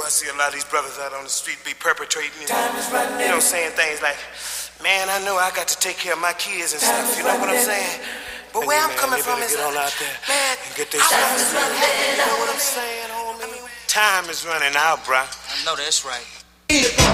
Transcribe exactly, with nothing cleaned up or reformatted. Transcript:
I see a lot of these brothers out on the street be perpetrating, you know, you know, saying things like, man, I know I got to take care of my kids and stuff, you know what I'm saying? But where I'm coming from is, man, and get their shit. You know what I'm saying, homie? Time is running out, bruh. I know that's right.